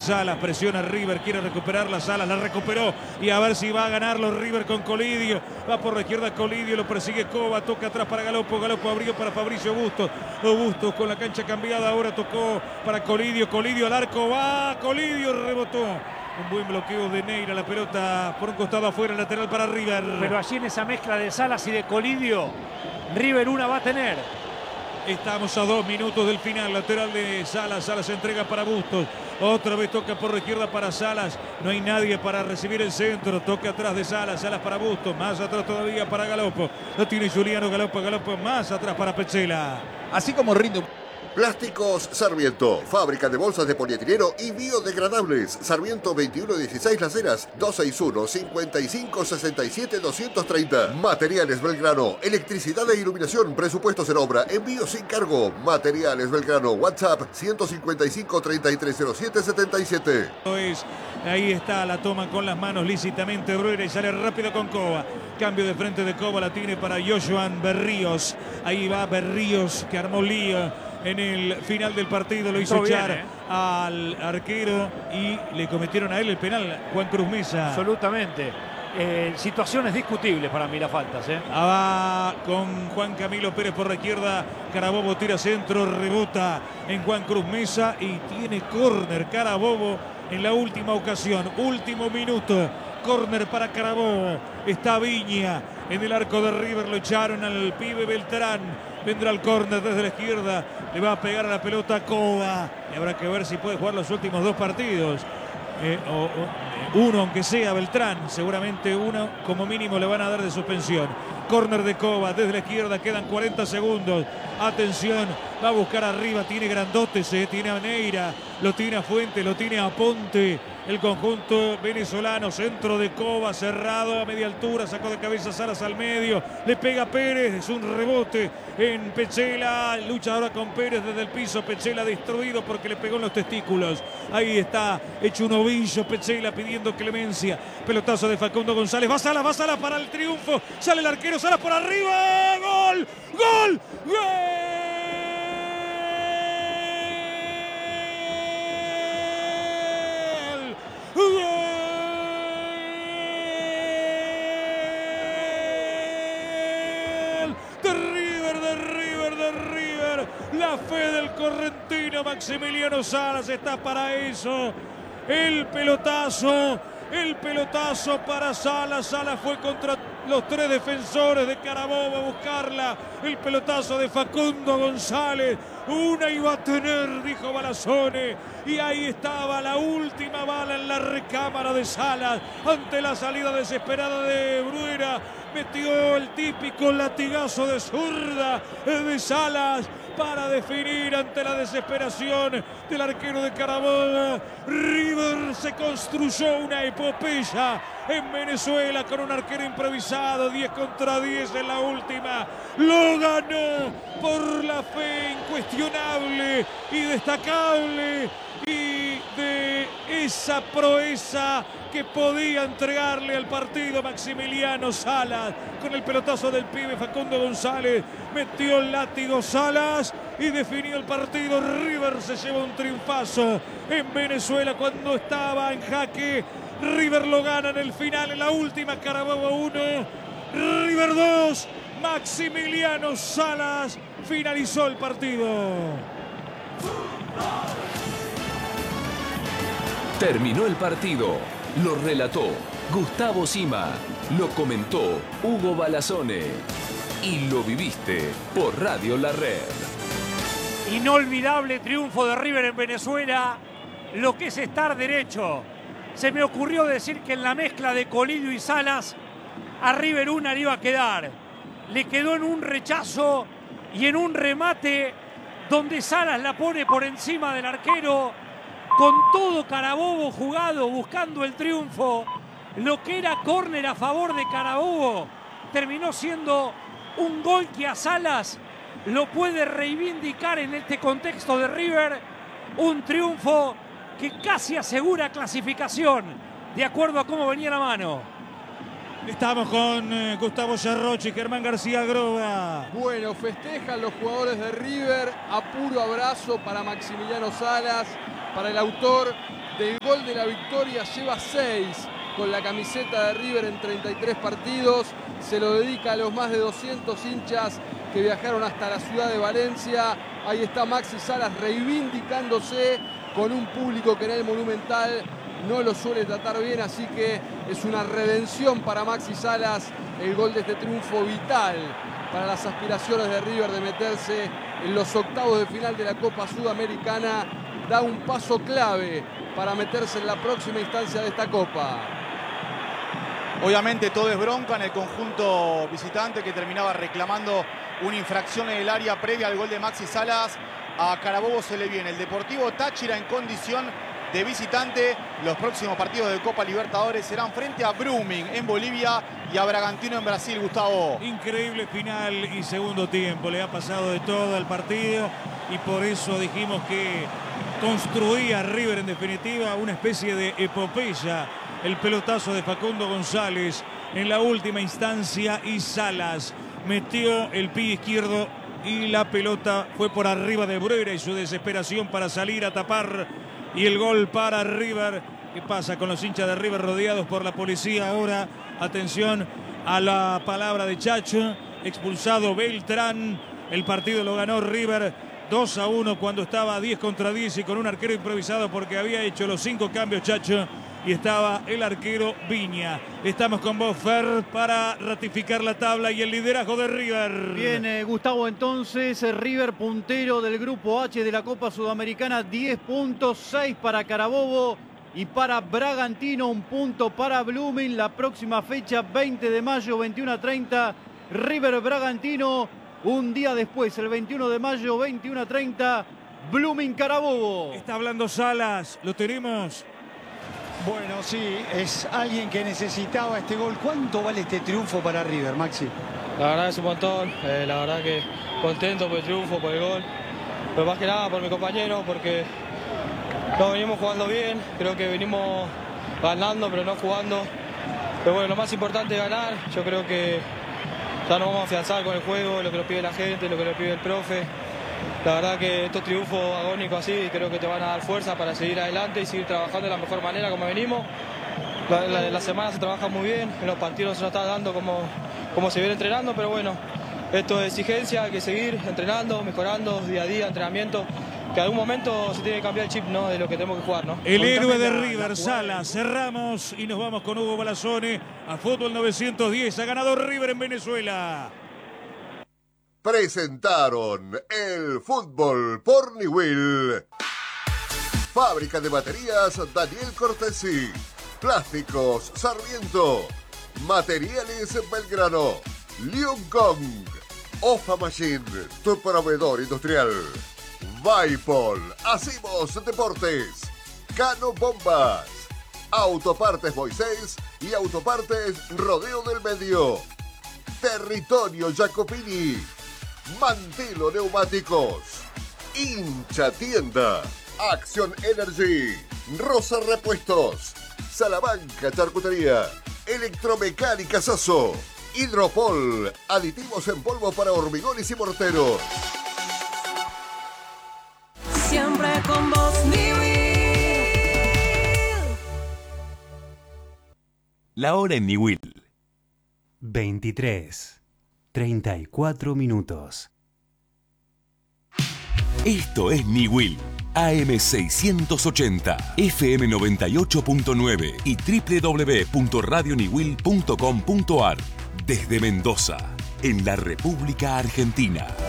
Salas, presiona River, quiere recuperarla Salas, la recuperó y a ver si va a ganarlo River con Colidio. Va por la izquierda Colidio, lo persigue Cova, toca atrás para Galopo, Galopo abrió para Fabricio Bustos. Bustos con la cancha cambiada, ahora tocó para Colidio, Colidio al arco, va Colidio, rebotó. Un buen bloqueo de Neira, la pelota por un costado afuera, lateral para River. Pero allí en esa mezcla de Salas y de Colidio, River una va a tener. Estamos a 2 minutos del final, lateral de Salas, Salas se entrega para Bustos, otra vez toca por la izquierda para Salas, no hay nadie para recibir el centro, toca atrás de Salas, Salas para Bustos, más atrás todavía para Galopo, lo tiene Juliano, Galopo, Galopo, más atrás para Petzela. Así como rinde. Plásticos Sarmiento, fábrica de bolsas de polietileno y biodegradables. Sarmiento 2116 Las Heras, 261-5567-230. Materiales Belgrano, electricidad e iluminación, presupuestos en obra, envío sin cargo. Materiales Belgrano, WhatsApp 155-3307-77. Ahí está, la toma con las manos lícitamente Bruera y sale rápido con Cova. Cambio de frente de Cova, la tiene para Joshua Berríos. Ahí va Berríos que armó lío en el final del partido, lo hizo echar al arquero y le cometieron a él el penal, Juan Cruz Mesa. Absolutamente. Situaciones discutibles para mí las faltas. Va con Juan Camilo Pérez por la izquierda, Carabobo tira centro, rebota en Juan Cruz Mesa y tiene córner Carabobo en la última ocasión, último minuto. Córner para Carabobo, está Viña en el arco de River, lo echaron al pibe Beltrán, vendrá el córner desde la izquierda, le va a pegar a la pelota Cova y habrá que ver si puede jugar los últimos 2 partidos, uno aunque sea Beltrán, seguramente uno como mínimo le van a dar de suspensión. Córner de Cova desde la izquierda, quedan 40 segundos, atención, va a buscar arriba, tiene grandotes, tiene a Neira, lo tiene a Fuente, lo tiene a Ponte. El conjunto venezolano, centro de Cova, cerrado a media altura, sacó de cabeza Salas al medio, le pega Pérez, es un rebote en Petzela, lucha ahora con Pérez desde el piso, Petzela destruido porque le pegó en los testículos, ahí está, hecho un ovillo Petzela pidiendo clemencia, pelotazo de Facundo González, va Salas para el triunfo, sale el arquero, Salas por arriba, gol, gol, gol. La fe del correntino Maximiliano Salas está para eso. El pelotazo para Salas. Salas fue contra los 3 defensores de Carabobo a buscarla. El pelotazo de Facundo González. Una iba a tener, dijo Balazzone. Y ahí estaba la última bala en la recámara de Salas. Ante la salida desesperada de Bruera. Metió el típico latigazo de zurda de Salas para definir ante la desesperación del arquero de Carabobo. River se construyó una epopeya en Venezuela con un arquero improvisado, 10 contra 10 en la última. Lo ganó por la fe incuestionable y destacable y de esa proeza que podía entregarle al partido Maximiliano Salas. Con el pelotazo del pibe Facundo González metió el látigo Salas y definió el partido. River se llevó un triunfazo en Venezuela cuando estaba en jaque. River lo gana en el final, en la última. Carabobo 1, River 2. Maximiliano Salas finalizó el partido. Terminó el partido. Lo relató Gustavo Sima. Lo comentó Hugo Balazzone. Y lo viviste por Radio La Red. Inolvidable triunfo de River en Venezuela. Lo que es estar derecho. Se me ocurrió decir que en la mezcla de Colidio y Salas a River una le iba a quedar. Le quedó en un rechazo y en un remate donde Salas la pone por encima del arquero. Con todo Carabobo jugado, buscando el triunfo. Lo que era córner a favor de Carabobo terminó siendo un gol que a Salas lo puede reivindicar en este contexto de River. Un triunfo que casi asegura clasificación, de acuerdo a cómo venía la mano. Estamos con Gustavo Cerrochi, Germán García Groba. Bueno, festejan los jugadores de River. A puro abrazo para Maximiliano Salas, para el autor del gol de la victoria, lleva 6 con la camiseta de River en 33 partidos. Se lo dedica a los más de 200 hinchas que viajaron hasta la ciudad de Valencia. Ahí está Maxi Salas reivindicándose con un público que en el Monumental no lo suele tratar bien, así que es una redención para Maxi Salas el gol de este triunfo vital para las aspiraciones de River de meterse en los octavos de final de la Copa Sudamericana. Da un paso clave para meterse en la próxima instancia de esta Copa. Obviamente todo es bronca en el conjunto visitante, que terminaba reclamando una infracción en el área previa al gol de Maxi Salas. A Carabobo se le viene el Deportivo Táchira en condición de visitante. Los próximos partidos de Copa Libertadores serán frente a Blooming en Bolivia y a Bragantino en Brasil, Gustavo. Increíble final y segundo tiempo. Le ha pasado de todo al partido y por eso dijimos que construía River en definitiva una especie de epopeya. El pelotazo de Facundo González en la última instancia y Salas metió el pie izquierdo y la pelota fue por arriba de Brera y su desesperación para salir a tapar, y el gol para River. ¿Qué pasa con los hinchas de River rodeados por la policía ahora? Atención a la palabra de Chacho. Expulsado Beltrán. El partido lo ganó River 2-1 cuando estaba 10 contra 10 y con un arquero improvisado porque había hecho los 5 cambios Chacho y estaba el arquero Viña. Estamos con vos, Fer, para ratificar la tabla y el liderazgo de River. Bien, Gustavo, entonces River puntero del grupo H de la Copa Sudamericana, 10 puntos, 6 para Carabobo y para Bragantino, 1 punto para Blooming. La próxima fecha, 20 de mayo, 21:30, River Bragantino. Un día después, el 21 de mayo, 21:30, Blooming Carabobo. Está hablando Salas, lo tenemos. Bueno, sí, es alguien que necesitaba este gol. ¿Cuánto vale este triunfo para River, Maxi? La verdad es un montón, la verdad que contento por el triunfo, por el gol, pero más que nada por mi compañero, porque no venimos jugando bien, creo que venimos ganando pero no jugando, pero bueno, lo más importante es ganar. Yo creo que ya nos vamos a afianzar con el juego, lo que nos pide la gente, lo que nos pide el profe. La verdad que estos triunfos agónicos así creo que te van a dar fuerza para seguir adelante y seguir trabajando de la mejor manera como venimos. La semana se trabaja muy bien, en los partidos se nos está dando como se viene entrenando, pero bueno, esto es exigencia, hay que seguir entrenando, mejorando día a día, entrenamiento, que en algún momento se tiene que cambiar el chip, ¿no?, de lo que tenemos que jugar, ¿no? El héroe de River, Salas. Cerramos y nos vamos con Hugo Balazone a Fútbol 910. Ha ganado River en Venezuela. Presentaron el fútbol por Niwil. Fábrica de baterías Daniel Cortesi. Plásticos Sarmiento. Materiales Belgrano. Leon Kong. Ofa Machine, tu proveedor industrial. Vaipol, Hacimos Deportes. Cano Bombas. Autopartes Moisés y Autopartes Rodeo del Medio. Territorio Jacopini. Mantelo Neumáticos. Hincha Tienda. Acción Energy. Rosa Repuestos. Salamanca Charcutería. Electromecánica Sasso. Hidropol. Aditivos en polvo para hormigones y morteros. Siempre con vos, Niwil. La hora en Niwil. 23:34 minutos. Esto es Niwil. AM680, FM 98.9 y www.radioniwil.com.ar. Desde Mendoza, en la República Argentina.